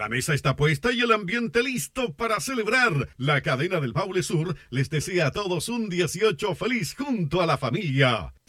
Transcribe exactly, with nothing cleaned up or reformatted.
La mesa está puesta y el ambiente listo para celebrar. La cadena del Baule Sur les desea a todos un dieciocho feliz junto a la familia.